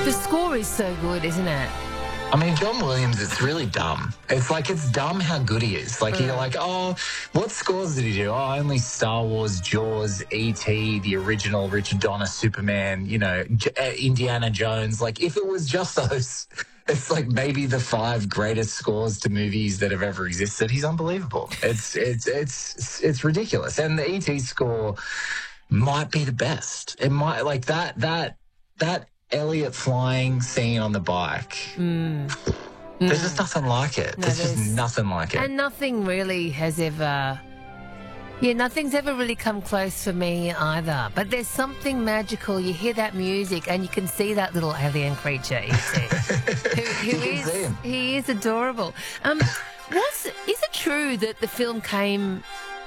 The score is so good, isn't it? I mean, John Williams, it's really dumb. It's dumb how good he is. Like, you're like, oh, what scores did he do? Oh, only Star Wars, Jaws, E.T., the original Richard Donner, Superman, Indiana Jones. Like, if it was just those, it's like maybe the 5 greatest scores to movies that have ever existed. He's unbelievable. It's ridiculous. And the E.T. score might be the best. It might, like, that Elliot flying scene on the bike. There's just nothing like it. No, there's just nothing like it. And nothing really has ever... Yeah, nothing's ever really come close for me either. But there's something magical. You hear that music and you can see that little alien creature, he is adorable. Is it true that the film came...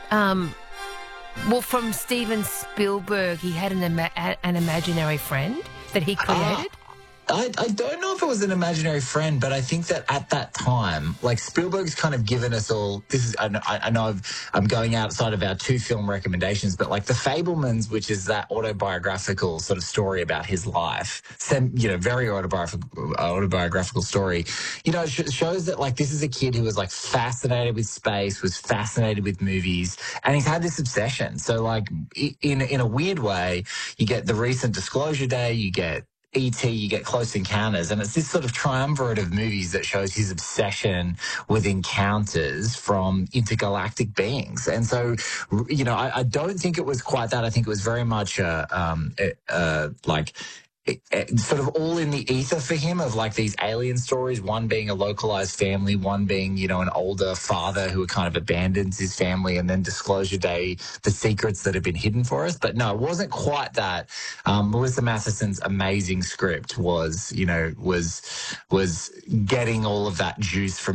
from Steven Spielberg? He had an imaginary friend that he created? I don't know if it was an imaginary friend, but I think that at that time, like, Spielberg's kind of given us all, I know I'm going outside of our 2 film recommendations, but like The Fabelmans, which is that autobiographical sort of story about his life, very autobiographical story, shows that, like, this is a kid who was, like, fascinated with space, was fascinated with movies, and he's had this obsession. So, like, in a weird way, you get the recent Disclosure Day, you get E.T., you get Close Encounters, and it's this sort of triumvirate of movies that shows his obsession with encounters from intergalactic beings. And so, I don't think it was quite that. I think it was very much sort of all in the ether for him, of like these alien stories, one being a localized family, one being, an older father who kind of abandons his family, and then Disclosure Day, the secrets that have been hidden for us. But no, it wasn't quite that. Melissa Matheson's amazing script was getting all of that juice from